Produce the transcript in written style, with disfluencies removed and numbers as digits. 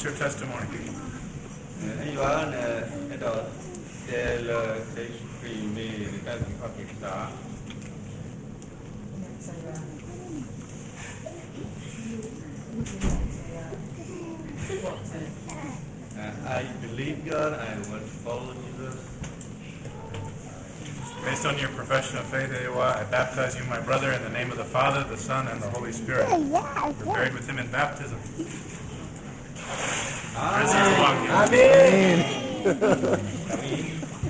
your testimony? I believe God. I want to follow Jesus. Based on your profession of faith, I baptize you, my brother, in the name of the Father, the Son, and the Holy Spirit. You're buried with him in baptism. Amen. Amen.